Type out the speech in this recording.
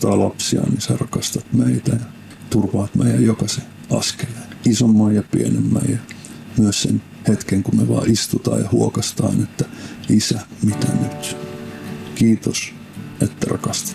rakastaa lapsia, niin sä rakastat meitä ja turvaat meidän jokaisen askeleen. Isomman ja pienemmän ja myös sen hetken, kun me vaan istutaan ja huokastaan, että Isä, mitä nyt? Kiitos, että rakastat.